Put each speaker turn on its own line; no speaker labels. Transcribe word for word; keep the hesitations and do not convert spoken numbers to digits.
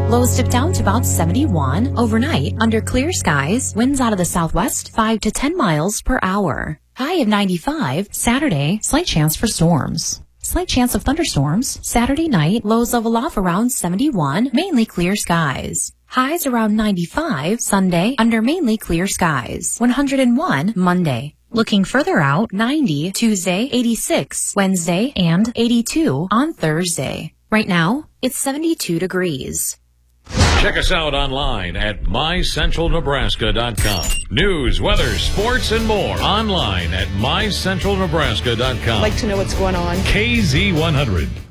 Lows dip down to about seventy-one. Overnight, under clear skies, winds out of the southwest five to ten miles per hour. High of ninety-five. Saturday, slight chance for storms. Slight chance of thunderstorms. Saturday night, lows level off around seventy-one, mainly clear skies. Highs around ninety-five. Sunday, under mainly clear skies. one hundred one Monday. Looking further out, ninety Tuesday, eighty-six Wednesday, and eighty-two on Thursday. Right now, it's seventy-two degrees.
Check us out online at my central nebraska dot com. News, weather, sports, and more online at my central nebraska dot com.
I'd like to know what's going on.
K Z one hundred.